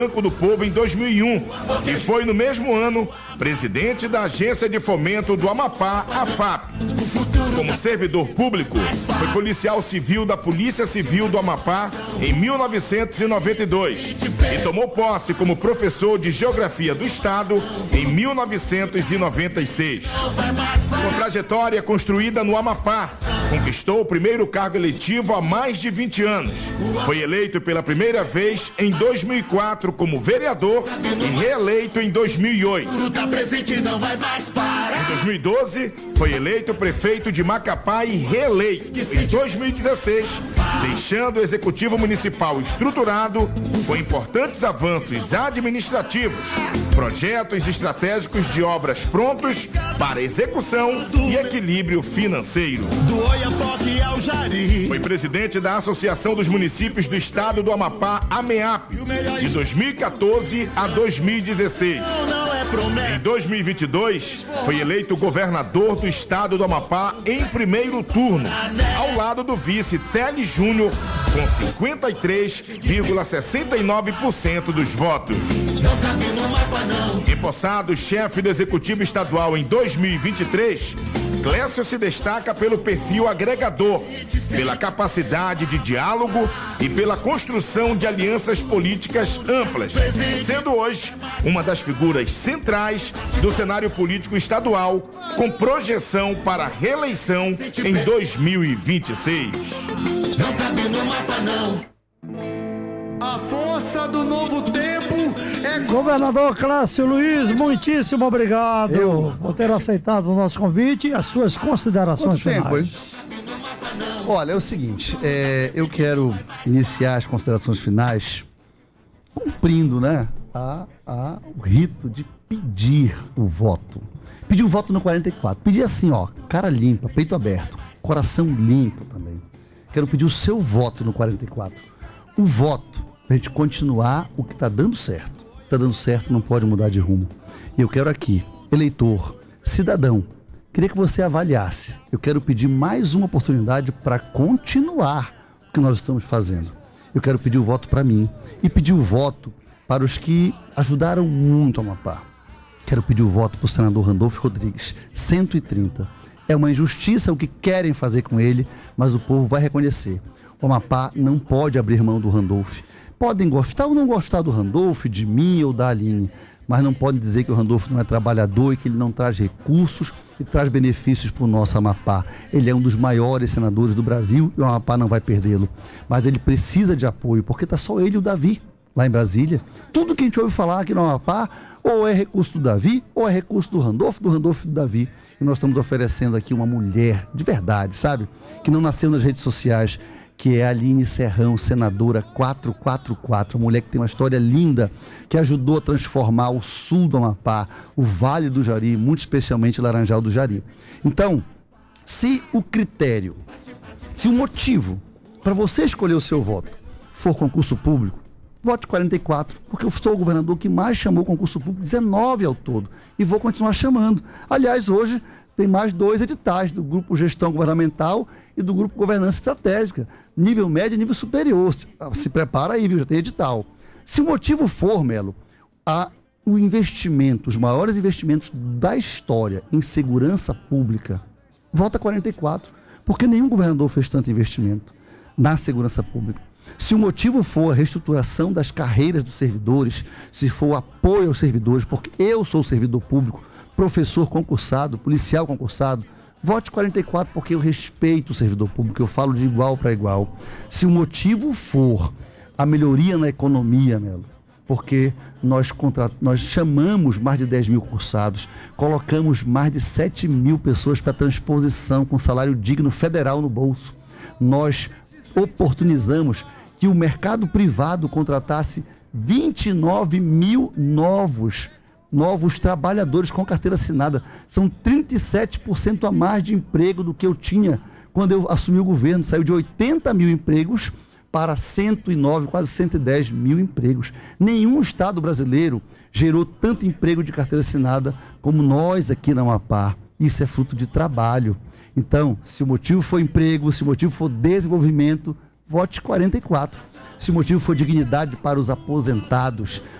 Banco do Povo em 2001 e foi no mesmo ano presidente da Agência de Fomento do Amapá, AFAP. Como servidor público, foi policial civil da Polícia Civil do Amapá em 1992 e tomou posse como professor de Geografia do Estado em 1996. Com trajetória construída no Amapá, conquistou o primeiro cargo eletivo há mais de 20 anos. Foi eleito pela primeira vez em 2004 como vereador e reeleito em 2008. Em 2012, foi eleito prefeito de Macapá e reeleito em 2016, deixando o Executivo Municipal estruturado com importantes avanços administrativos, projetos estratégicos de obras prontos para execução e equilíbrio financeiro. Foi presidente da Associação dos Municípios do Estado do Amapá, AMEAP, de 2014 a 2016. Em 2022, foi eleito governador do Estado do Amapá em primeiro turno, ao lado do vice Tele Júnior, com 53,69% dos votos. Empossado chefe do Executivo Estadual em 2023, Clécio se destaca pelo perfil agregador, pela capacidade de diálogo e pela construção de alianças políticas amplas, sendo hoje uma das figuras centrais do cenário político estadual, com projeção para reeleição em 2026. Não cabe no mapa, não. A força do novo tempo é... Governador Clécio Luiz, muitíssimo obrigado por ter aceitado o nosso convite e as suas considerações finais. Olha, é o seguinte, eu quero iniciar as considerações finais cumprindo, né, o rito de pedir o voto. Pedir o voto no 44. Pedir assim, ó, cara limpa, peito aberto, coração limpo também. Quero pedir o seu voto no 44. O voto pra gente continuar o que tá dando certo. Tá dando certo, não pode mudar de rumo. E eu quero aqui, eleitor, cidadão, queria que você avaliasse. Eu quero pedir mais uma oportunidade para continuar o que nós estamos fazendo. Eu quero pedir o voto para mim e pedir o voto para os que ajudaram muito o Amapá. Quero pedir o voto para o senador Randolfo Rodrigues, 130. É uma injustiça o que querem fazer com ele, mas o povo vai reconhecer. O Amapá não pode abrir mão do Randolfo. Podem gostar ou não gostar do Randolfo, de mim ou da Aline, mas não podem dizer que o Randolfo não é trabalhador e que ele não traz recursos e traz benefícios para o nosso Amapá. Ele é um dos maiores senadores do Brasil e o Amapá não vai perdê-lo. Mas ele precisa de apoio, porque está só ele e o Davi lá em Brasília. Tudo que a gente ouve falar aqui no Amapá, ou é recurso do Davi, ou é recurso do Randolfo e do Davi. E nós estamos oferecendo aqui uma mulher de verdade, sabe? Que não nasceu nas redes sociais, que é a Aline Serrão, senadora 444, uma mulher que tem uma história linda, que ajudou a transformar o sul do Amapá, o Vale do Jari, muito especialmente Laranjal do Jari. Então, se o critério, se o motivo para você escolher o seu voto for concurso público, vote 44, porque eu sou o governador que mais chamou concurso público, 19 ao todo, e vou continuar chamando. Aliás, hoje tem mais 2 editais, do Grupo Gestão Governamental e do Grupo Governança Estratégica, nível médio e nível superior. Se prepara aí, viu? Já tem edital. Se o motivo for, Melo, o investimento, os maiores investimentos da história em segurança pública, vota 44, porque nenhum governador fez tanto investimento na segurança pública. Se o motivo for a reestruturação das carreiras dos servidores, se for o apoio aos servidores, porque eu sou servidor público, professor concursado, policial concursado, vote 44 porque eu respeito o servidor público, eu falo de igual para igual. Se o motivo for a melhoria na economia, Melo, porque nós chamamos mais de 10 mil concursados, colocamos mais de 7 mil pessoas para transposição com salário digno federal no bolso. Nós oportunizamos que o mercado privado contratasse 29 mil novos trabalhadores com carteira assinada. São 37% a mais de emprego do que eu tinha quando eu assumi o governo. Saiu de 80 mil empregos para 109, quase 110 mil empregos. Nenhum estado brasileiro gerou tanto emprego de carteira assinada como nós aqui na Amapá. Isso é fruto de trabalho. Então, se o motivo for emprego, se o motivo for desenvolvimento, vote 44. Se o motivo for dignidade para os aposentados,